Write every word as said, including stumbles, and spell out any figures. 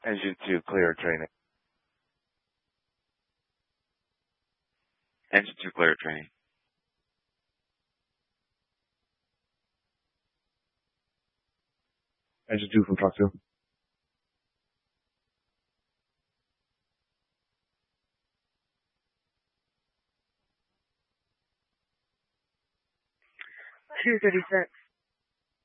Engine two, clear training. Engine two, clear training. Engine two from truck two. two thirty-six.